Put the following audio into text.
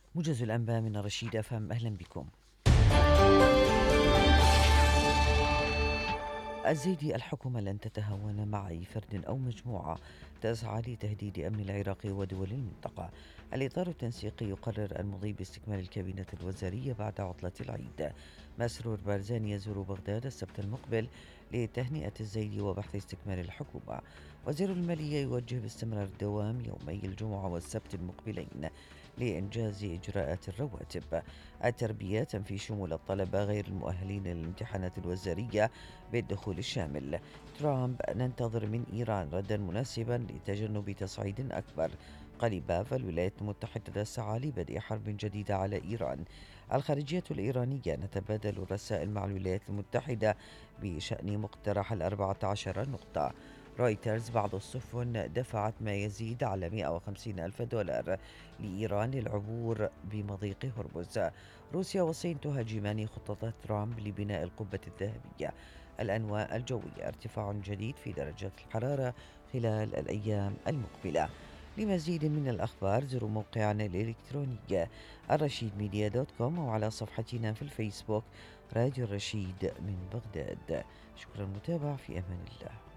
موجز الأنباء من رشيد أفهم، أهلا بكم. الزيدي: الحكومة لن تتهاون مع أي فرد أو مجموعة تسعى لتهديد أمن العراق ودول المنطقة. الإطار التنسيقي يقرر المضي باستكمال الكابينة الوزارية بعد عطلة العيد. مسرور بارزاني يزور بغداد السبت المقبل لتهنئة الزيدي وبحث استكمال الحكومة. وزير المالية يوجه باستمرار الدوام يومي الجمعة والسبت المقبلين لإنجاز إجراءات الرواتب. التربية تنفي شمول الطلبة غير المؤهلين للامتحانات الوزارية بالدخول الشامل. ترامب: ننتظر من إيران ردا مناسبا لتجنب تصعيد أكبر. قليباف: الولايات المتحدة تسعى لبدء حرب جديدة على إيران. الخارجية الإيرانية: نتبادل الرسائل مع الولايات المتحدة بشأن مقترح 14 نقطة. رويترز: بعض السفن دفعت ما يزيد على 150 ألف دولار لإيران للعبور بمضيق هرمز. روسيا والصين تهاجمان خطة ترامب لبناء القبة الذهبية. الأنواع الجوية: ارتفاع جديد في درجات الحرارة خلال الأيام المقبلة. لمزيد من الأخبار زوروا موقعنا الإلكتروني الرشيد ميديا دوت كوم، وعلى صفحتنا في الفيسبوك راديو الرشيد من بغداد. شكرا للمتابعة، في أمان الله.